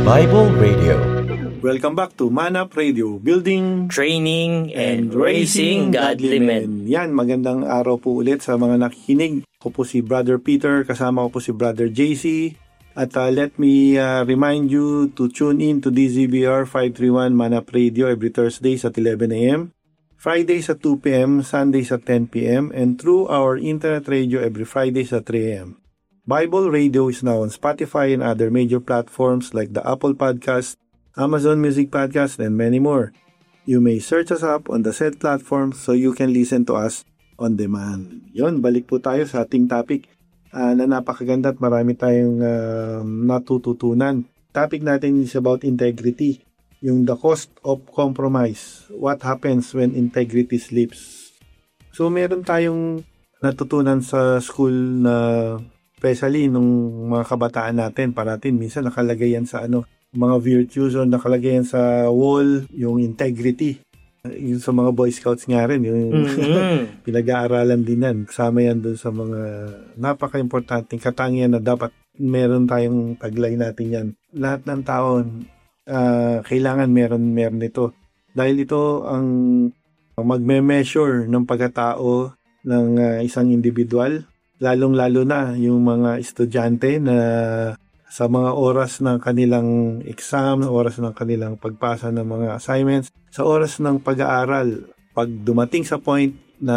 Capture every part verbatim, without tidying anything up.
Bible Radio. Welcome back to Manap Radio, building, training, and raising godly men. Yan, magandang araw po ulit sa mga nakikinig. Ako po si Brother Peter, kasama ko po si Brother J C. At uh, let me uh, remind you to tune in to D Z B R five thirty-one Manap Radio every Thursday at eleven a.m., Fridays at two p.m., Sundays at ten p.m., and through our internet radio every Fridays at three a.m. Bible Radio is now on Spotify and other major platforms like the Apple Podcast, Amazon Music Podcast, and many more. You may search us up on the said platforms so you can listen to us on demand. Yon, balik po tayo sa ating topic uh, na napakaganda at marami tayong uh, natututunan. Topic natin is about integrity. Yung the cost of compromise. What happens when integrity slips? So, meron tayong natutunan sa school na especially nung mga kabataan natin, parating minsan nakalagay yan sa ano, mga virtues o nakalagay yan sa wall, yung integrity. Yung sa mga Boy Scouts nga rin, yung mm-hmm. pinag-aaralan din yan. Kasama yan dun sa mga napaka-importanting katangian na dapat meron tayong taglay natin yan. Lahat ng taon, uh, kailangan meron meron ito. Dahil ito ang magme-measure ng pagkatao ng uh, isang individual. Lalong-lalo na yung mga estudyante na sa mga oras ng kanilang exam, oras ng kanilang pagpasa ng mga assignments, sa oras ng pag-aaral, pag dumating sa point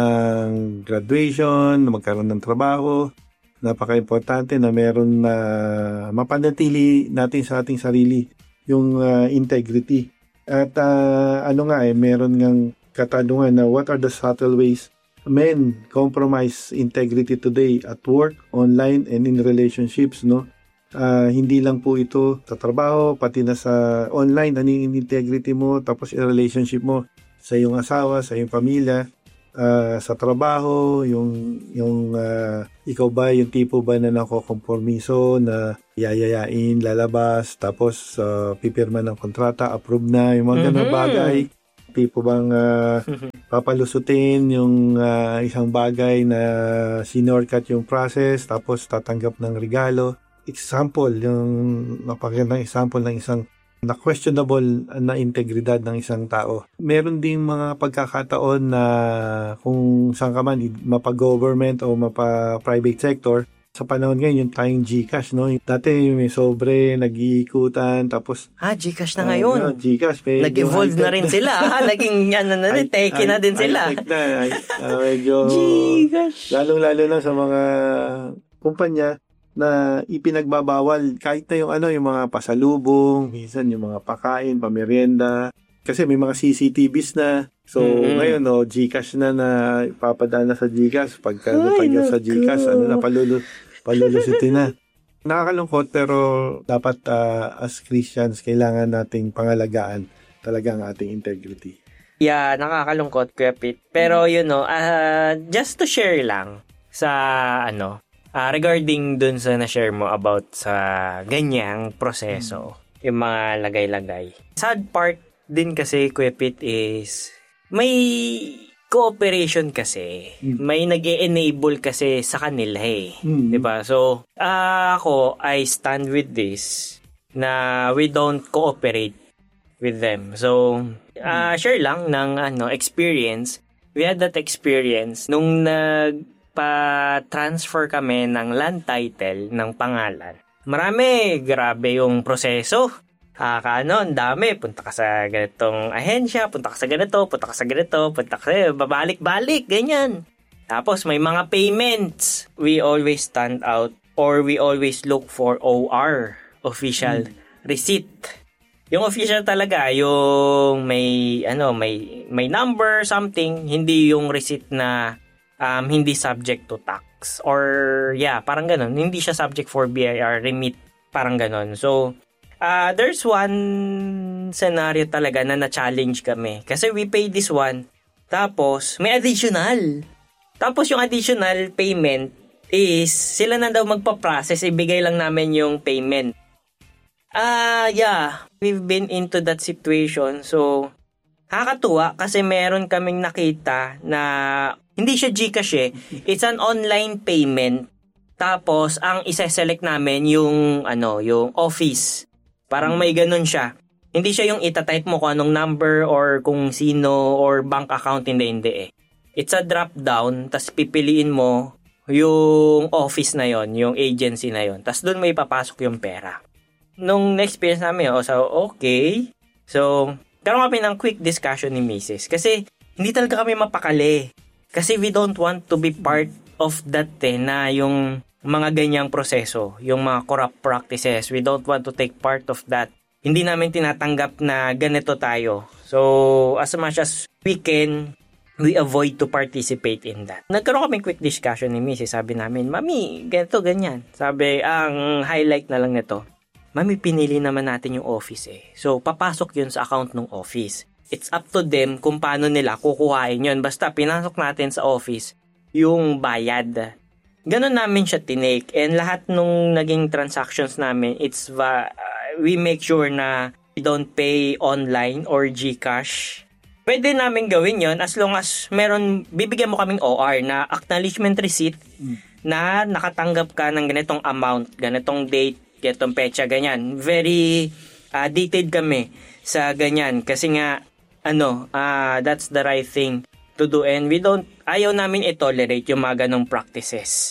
ng graduation, magkaroon ng trabaho, napaka-importante na meron na mapanatili natin sa ating sarili yung uh, integrity. At uh, ano nga eh, meron ngang katanungan na what are the subtle ways men compromise integrity today at work, online, and in relationships, no? Uh, hindi lang po ito sa trabaho, pati na sa online, ano yung integrity mo, tapos yung relationship mo sa iyong asawa, sa iyong pamilya, uh, sa trabaho, yung, yung uh, ikaw ba, yung tipo ba na nakokompromiso, na yayayain, lalabas, tapos uh, pipirma ng kontrata, approve na, yung mga ganun mm-hmm. bagay. Tipo bang uh, papalusutin yung uh, isang bagay na sinorkat yung process, tapos tatanggap ng regalo. Example, yung napakagandang example ng isang na questionable na integridad ng isang tao. Meron ding mga pagkakataon na kung saan ka man, mapa-government o mapa-private sector, sa panahon ngayon, yung tayong GCash, no? Dati may sobre, nag-iikutan, tapos... Ah, GCash na ngayon. Uh, no, GCash. Nag-evolve na rin sila, ha? Naging, ano na rin, teke na din sila. High-tech na. Ay, uh, medyo... GCash. Lalong-lalo na sa mga kumpanya na ipinagbabawal kahit na yung ano, yung mga pasalubong, minsan yung mga pakain, pamerienda. Kasi may mga C C T Vs na. So, mm-hmm. ngayon, no, GCash na na ipapadala sa GCash. Pagka natanggap sa GCash, ano na, palulu, palulusutin na. Nakakalungkot, pero dapat uh, as Christians, kailangan nating pangalagaan talaga ang ating integrity. Yeah, nakakalungkot, Kuya Pete. Pero, you know, uh, just to share lang sa, ano, uh, regarding dun sa na-share mo about sa ganyang proseso, mm-hmm. yung mga lagay-lagay. Sad part din kasi, Kuya Pete, is may cooperation kasi. Mm. May nag-e-enable kasi sa kanila eh. Mm. Diba? So, uh, ako, I stand with this na we don't cooperate with them. So, uh, share lang ng ano experience. We had that experience nung nagpa-transfer kami ng land title ng pangalan. Marami, grabe yung proseso. Ah, kaano, ang dami. Punta ka sa ganitong ahensya, punta ka sa ganito, punta ka sa ganito, punta ka sa babalik-balik, ganyan. Tapos may mga payments. We always stand out or we always look for O R, official hmm. receipt. Yung official talaga, yung may ano, may may number something, hindi yung receipt na um, hindi subject to tax or yeah, parang ganun. Hindi siya subject for B I R remit, parang ganun. So Uh, there's one scenario talaga na na-challenge kami. Kasi we pay this one, tapos may additional. Tapos yung additional payment is, sila na daw magpa-process, ibigay lang namin yung payment. Ah, uh, yeah, we've been into that situation. So, nakakatuwa kasi meron kaming nakita na hindi siya GCash eh. It's an online payment. Tapos, ang isa-select namin yung, ano, yung office Parang may ganun siya. Hindi siya yung itatype mo kung anong number or kung sino or bank account, hindi, hindi eh. It's a drop down, tas pipiliin mo yung office na yon, yung agency na yon. Tas doon may papasok yung pera. Nung na-experience namin, oh, so okay. So, karoon kami ng quick discussion ni Missus Kasi hindi talaga kami mapakali. Kasi we don't want to be part of that eh, na yung mga ganyang proseso, yung mga corrupt practices. We don't want to take part of that. Hindi namin tinatanggap na ganito tayo. So, as much as we can, we avoid to participate in that. Nagkaroon kami quick discussion ni Missus Sabi namin, Mami, ganito, ganyan. Sabi, ang highlight na lang nito, Mami, pinili naman natin yung office eh. So, papasok yun sa account ng office. It's up to them kung paano nila kukuhain yun. Basta, pinasok natin sa office yung bayad. Ganon namin siya tinake. And lahat nung naging transactions namin, it's va- we make sure na we don't pay online or GCash. Pwede namin gawin yon as long as meron, bibigyan mo kaming O R na acknowledgement receipt na nakatanggap ka ng ganitong amount, ganitong date, ganitong petsa, ganyan. Very uh, detailed kami sa ganyan kasi nga, ano, uh, that's the right thing to do and we don't, ayaw namin i-tolerate yung mga ganong practices.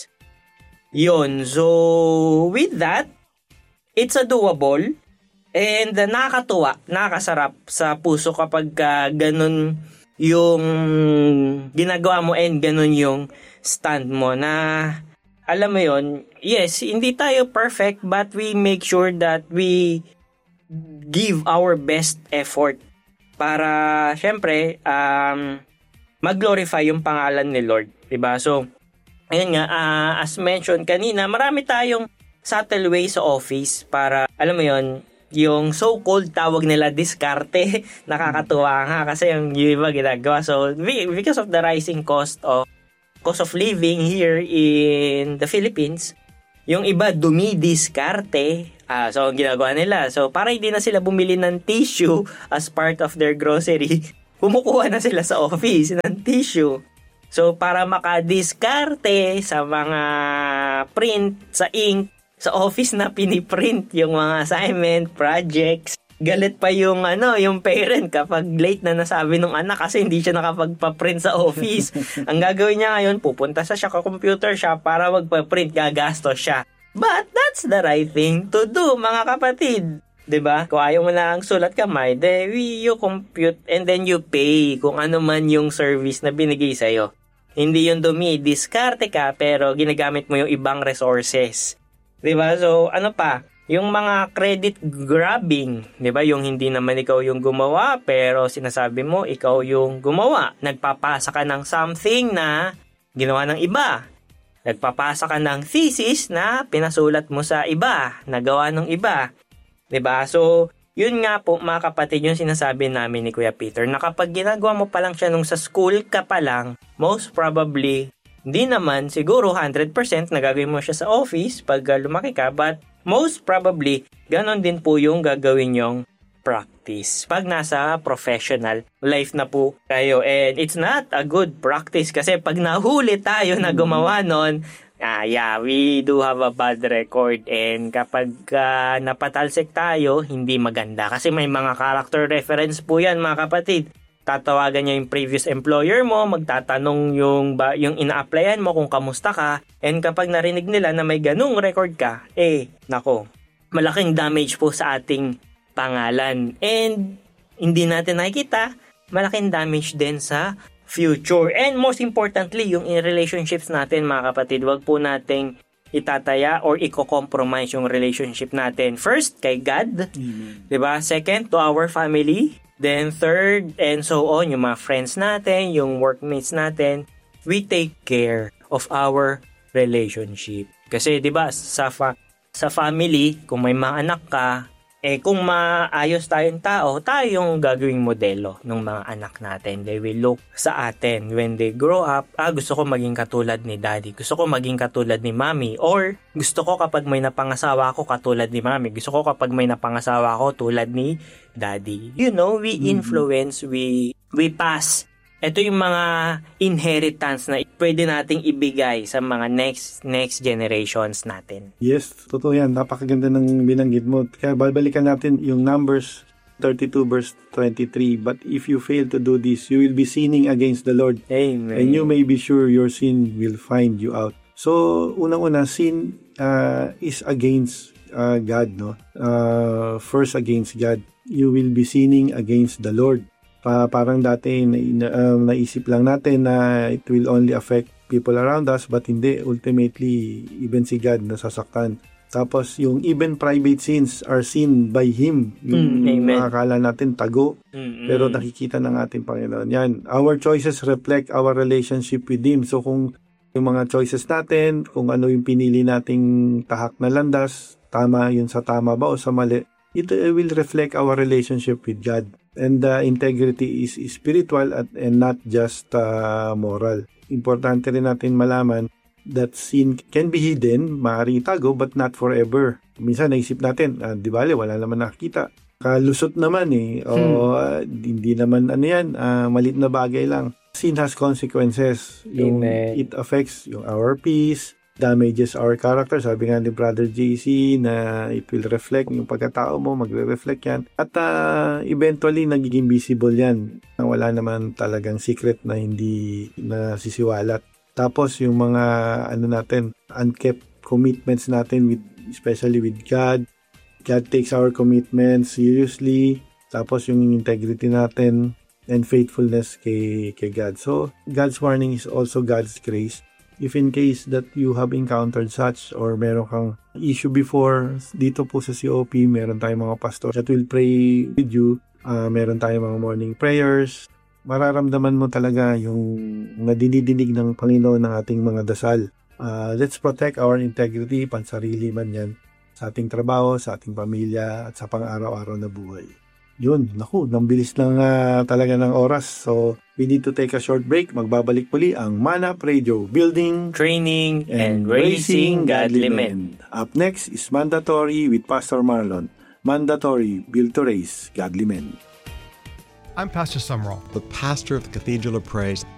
Yun, so with that, it's a doable and uh, nakakatuwa, nakakasarap sa puso kapag uh, ganun yung ginagawa mo and ganun yung stand mo na alam mo yon, yes, hindi tayo perfect but we make sure that we give our best effort para syempre um, mag-glorify yung pangalan ni Lord, diba? So, ayun nga, uh, as mentioned kanina, marami tayong subtle way sa office para, alam mo yon, yung so-called tawag nila diskarte, nakakatuwa nga kasi yung iba ginagawa. So, because of the rising cost of cost of living here in the Philippines, yung iba dumidiskarte. Ah, so, ang ginagawa nila. So, para hindi na sila bumili ng tissue as part of their grocery, kumukuha na sila sa office ng tissue. So, para makadiskarte sa mga print, sa ink, sa office na piniprint yung mga assignment, projects. Galit pa yung ano, yung parent kapag late na nasabi ng anak kasi hindi siya nakapagpa-print sa office. Ang gagawin niya ngayon, pupunta sa siya ka-computer siya para magpa-print, gagastos siya. But that's the right thing to do, mga kapatid. 'Di ba? Kung ayaw mo lang sulat kamay, then you compute and then you pay kung ano man yung service na binigay sa'yo. Hindi yung dumi, diskarte ka pero ginagamit mo yung ibang resources. 'Di ba? So, ano pa? Yung mga credit grabbing, 'di ba? Yung hindi naman ikaw yung gumawa pero sinasabi mo ikaw yung gumawa. Nagpapasa ka ng something na ginawa ng iba. Nagpapasa ka ng thesis na pinasulat mo sa iba, nagawa ng iba. 'Di ba? So, yun nga po mga kapatid yung sinasabi namin ni Kuya Peter na kapag ginagawa mo pa lang siya nung sa school ka pa lang, most probably hindi naman siguro one hundred percent nagagawin mo siya sa office pag uh, lumaki ka, but most probably ganon din po yung gagawin yung practice pag nasa professional life na po kayo. And it's not a good practice kasi pag nahuli tayo na gumawa nun, ah, yeah, we do have a bad record. And kapag uh, napatalsik tayo, hindi maganda kasi may mga character reference po yan mga kapatid. Tatawagan niya yung previous employer mo, magtatanong yung, ba, yung ina-applyan mo kung kamusta ka, and kapag narinig nila na may ganung record ka, eh, nako, malaking damage po sa ating pangalan. And hindi natin nakikita, malaking damage din sa future. And most importantly, yung in relationships natin mga kapatid, wag po nating itataya or i-compromise yung relationship natin. First, kay God, mm-hmm. diba? Second, to our family. Then third, and so on, yung mga friends natin, yung workmates natin, we take care of our relationship. Kasi 'di ba sa fa- sa family, kung may mga anak ka, eh kung maayos tayong tao, tayo yung gagawing modelo ng mga anak natin. They will look sa atin when they grow up. Ah, gusto ko maging katulad ni daddy. Gusto ko maging katulad ni mommy. Or gusto ko kapag may napangasawa ako katulad ni mommy. Gusto ko kapag may napangasawa ako tulad ni daddy. You know, we influence, we we pass. Ito yung mga inheritance na pwede nating ibigay sa mga next next generations natin. Yes, totoo yan. Napakaganda ng binanggit mo. Kaya babalikan natin yung Numbers thirty-two verse twenty-three. But if you fail to do this, you will be sinning against the Lord. Amen. And you may be sure your sin will find you out. So, unang-una, sin uh, is against uh, God, no? Uh, first against God. You will be sinning against the Lord. Pa parang dati na, na, uh, naisip lang natin na it will only affect people around us, but hindi. Ultimately, even si God nasasaktan. Tapos, yung even private sins are seen by Him. Yung mm, akala natin tago, mm-hmm. pero nakikita ng ating Panginoon. Yan. Our choices reflect our relationship with Him. So, kung yung mga choices natin, kung ano yung pinili nating tahak na landas, tama yun sa tama ba o sa mali, it will reflect our relationship with God. And the uh, integrity is spiritual at and not just uh, moral. Importante rin natin malaman that sin can be hidden, maaaring itago, but not forever. Minsan naisip natin, ah, di bale, wala naman nakikita. Kalusot naman eh. O hmm. uh, hindi naman ano yan, uh, malit na bagay lang. Sin has consequences. Yung Amen. It affects yung our peace, damages our character. Sabi nga ni Brother J C na it will reflect yung pagkatao mo, magre-reflect yan. At uh, eventually, nagiging visible yan. Wala naman talagang secret na hindi nasisiwalat. Tapos yung mga ano natin, unkept commitments natin with especially with God. God takes our commitments seriously. Tapos yung integrity natin and faithfulness kay kay God. So God's warning is also God's grace. If in case that you have encountered such or meron kang issue before, dito po sa C O P, meron tayong mga pastor that will pray with you. Uh, meron tayong mga morning prayers. Mararamdaman mo talaga yung nadinidinig ng Panginoon ng ating mga dasal. Uh, let's protect our integrity, pansarili man yan, sa ating trabaho, sa ating pamilya, at sa pang-araw-araw na buhay. Yun, naku, nang bilis lang uh, talaga ng oras. So, we need to take a short break. Magbabalik muli ang Manap Radio, Building, Training, and, and Raising Godly Men. Up next is Mandatory with Pastor Marlon. Mandatory, Build to Raise Godly Men. I'm Pastor Sumrall, the pastor of the Cathedral of Praise.